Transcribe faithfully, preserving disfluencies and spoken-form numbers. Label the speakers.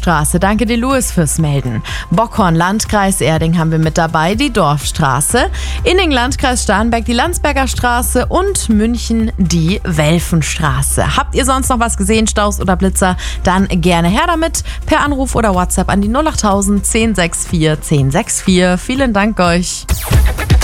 Speaker 1: Straße. Danke dir, Louis, fürs Melden. Bockhorn, Landkreis Erding haben wir mit dabei, die Dorfstraße. Inning, Landkreis Starnberg, die Landsberger Straße und München, die Welfenstraße. Habt ihr sonst noch was gesehen, Staus oder Blitzer? Dann gerne her damit per Anruf oder WhatsApp an die null acht null null eins null sechs vier eins null sechs vier. Vielen Dank euch.